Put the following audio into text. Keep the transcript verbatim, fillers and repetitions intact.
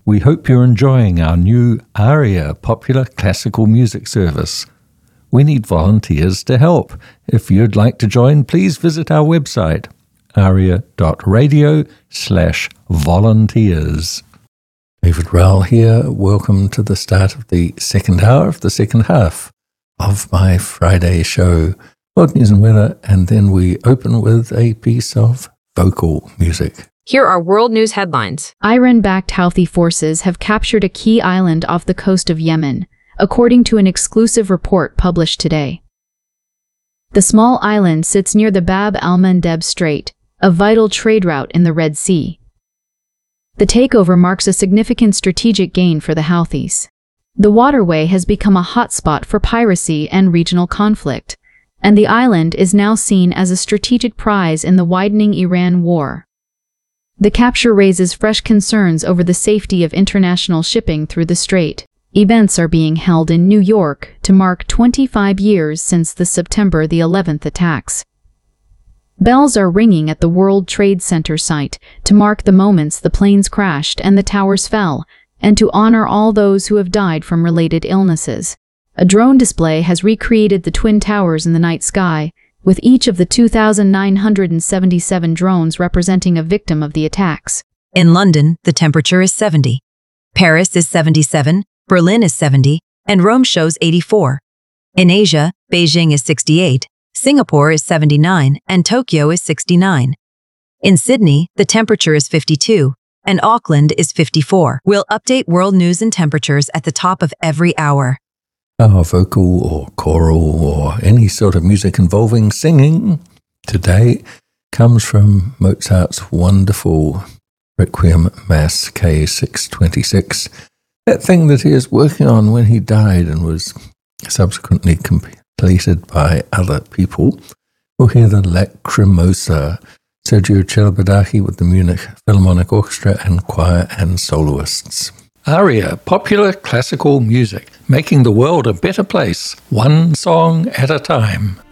We hope you're enjoying our new ARIA Popular Classical Music Service. We need volunteers to help. If you'd like to join, please visit our website, aria.radio slash volunteers. David Rowell here. Welcome to the start of the second hour of the second half of my Friday show, World News and Weather, and then we open with a piece of vocal music. Here are world news headlines. Iran-backed Houthi forces have captured a key island off the coast of Yemen, according to an exclusive report published today. The small island sits near the Bab al-Mandeb Strait, a vital trade route in the Red Sea. The takeover marks a significant strategic gain for the Houthis. The waterway has become a hotspot for piracy and regional conflict, and the island is now seen as a strategic prize in the widening Iran war. The capture raises fresh concerns over the safety of international shipping through the strait. Events are being held in New York to mark twenty-five years since the September the eleventh attacks. Bells are ringing at the World Trade Center site to mark the moments the planes crashed and the towers fell, and to honor all those who have died from related illnesses. A drone display has recreated the Twin Towers in the night sky, with each of the two thousand nine hundred seventy-seven drones representing a victim of the attacks. In London, the temperature is seventy. Paris is seventy-seven, Berlin is seventy, and Rome shows eighty-four. In Asia, Beijing is sixty-eight, Singapore is seventy-nine, and Tokyo is sixty-nine. In Sydney, the temperature is fifty-two, and Auckland is fifty-four. We'll update world news and temperatures at the top of every hour. Our vocal or choral or any sort of music involving singing today comes from Mozart's wonderful Requiem Mass K six twenty-six, that thing that he was working on when he died and was subsequently completed by other people. We'll hear the Lacrimosa, Sergio Celibidache with the Munich Philharmonic Orchestra and choir and soloists. ARIA, popular classical music, making the world a better place, one song at a time.